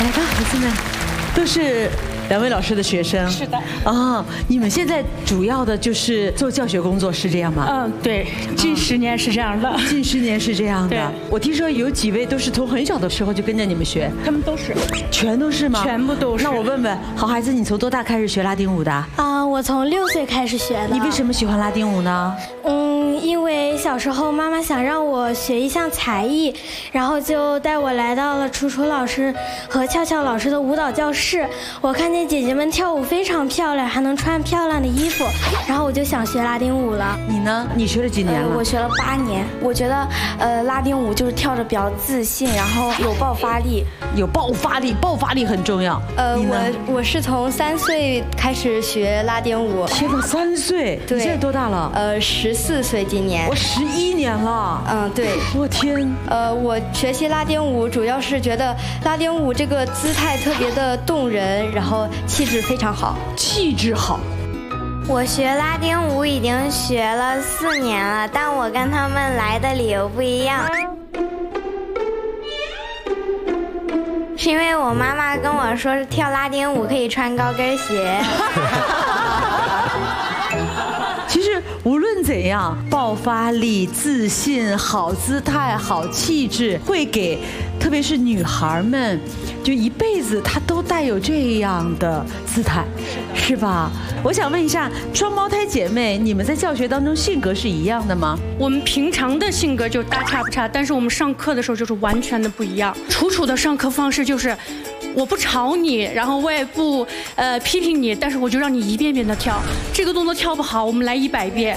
来吧，孩子们，都是2位老师的学生。 是的。 啊，你们现在主要的就是做教学工作，是这样吗？ 嗯，对，近10年是这样的。 近10年是这样的。 对。 我听说有几位都是从很小的时候就跟着你们学。 他们都是。 全都是吗？ 全部都是。 那我问问，好孩子，你从多大开始学拉丁舞的？ 我从6岁开始学的。 你为什么喜欢拉丁舞呢？ 因为小时候妈妈想让我学一项才艺，然后就带我来到了楚楚老师和俏俏老师的舞蹈教室。我看见姐姐们跳舞非常漂亮，还能穿漂亮的衣服，然后我就想学拉丁舞了。 你呢？你学了几年了？ 我学了8年。我觉得拉丁舞就是跳着比较自信，然后有爆发力。 有爆发力，爆发力很重要。 我是从3岁开始学拉丁舞。 天哪，3岁？ 对。 你现在多大了 ？14岁今年。 我11年了。 对。 我天。 我学习拉丁舞主要是觉得拉丁舞这个姿态特别的动人，然后气质非常好。 气质好。 我学拉丁舞已经学了4年了，但我跟他们来的理由不一样。是因为我妈妈跟我说，跳拉丁舞可以穿高跟鞋。 其实无论怎样，爆发力、自信、好姿态、好气质，会给特别是女孩们，就一辈子她都带有这样的姿态，是吧？我想问一下，双胞胎姐妹，你们在教学当中性格是一样的吗？ 我们平常的性格就大差不差，但是我们上课的时候就是完全的不一样。楚楚的上课方式就是，我不吵你，然后我也不批评你，但是我就让你一遍遍的跳，这个动作跳不好，我们来100遍。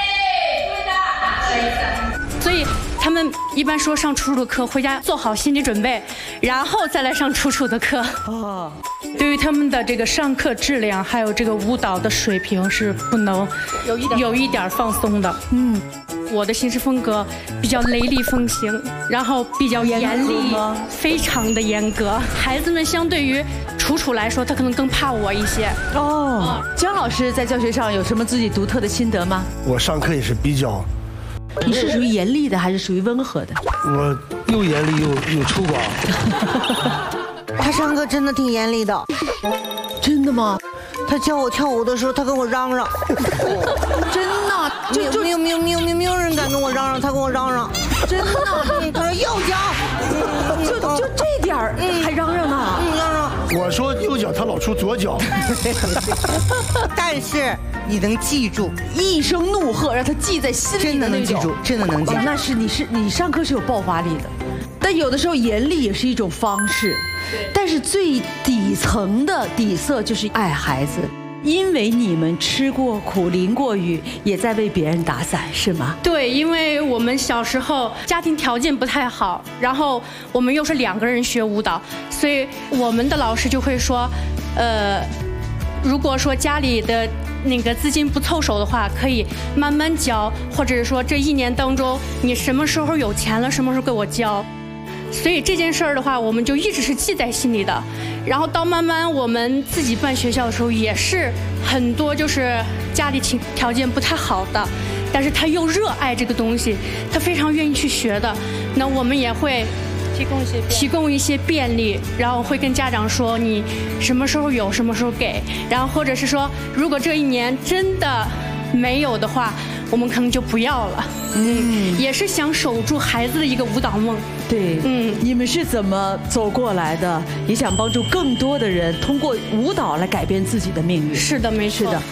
所以他们一般说上楚楚的课，回家做好心理准备，然后再来上楚楚的课。对于他们的这个上课质量，还有这个舞蹈的水平是不能有一点放松的。我的行事风格比较雷厉风行，然后比较严厉，非常的严格。孩子们相对于楚楚来说，他可能更怕我一些。 姜老师在教学上有什么自己独特的心得吗？ 我上课也是比较。 你是属于严厉的还是属于温和的？ 我又严厉又粗犷。 他上课真的挺严厉的。 真的吗？ 他教我跳舞的时候，他跟我嚷嚷。 真的？ 没有人敢跟我嚷嚷，他跟我嚷嚷。 真的？ 他说右脚。 就这点儿还嚷嚷呢？ 嚷嚷。 我说右脚，他老出左脚。 但是你能记住， 一声怒喝让他记在心里的那种， 真的能记住。 那是你上课是有爆发力的，但有的时候严厉也是一种方式。但是最底层的底色就是爱孩子，因为你们吃过苦淋过雨，也在为别人打伞，是吗？ 对，因为我们小时候家庭条件不太好，然后我们又是2个人学舞蹈，所以我们的老师就会说，如果说家里的那个资金不凑手的话，可以慢慢教，或者是说这1年当中你什么时候有钱了，什么时候给我教。所以这件事儿的话，我们就一直是记在心里的。然后到慢慢我们自己办学校的时候，也是很多就是家里条件不太好的，但是他又热爱这个东西，他非常愿意去学的。那我们也会提供一些便利，然后会跟家长说你什么时候有什么时候给，然后或者是说如果这1年真的没有的话，我们可能就不要了。也是想守住孩子的一个舞蹈梦。 对，你们是怎么走过来的？也想帮助更多的人通过舞蹈来改变自己的命运。 是的，没错。 是的。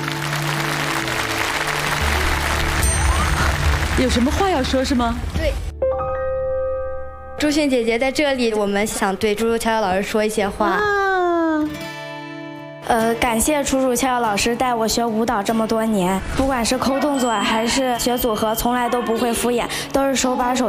有什么话要说是吗？ 对。朱迅姐姐在这里，我们想对朱楚、俏俏老师说一些话。 感谢楚楚、俏俏老师带我学舞蹈这么多年，不管是抠动作还是学组合，从来都不会敷衍，都是手把手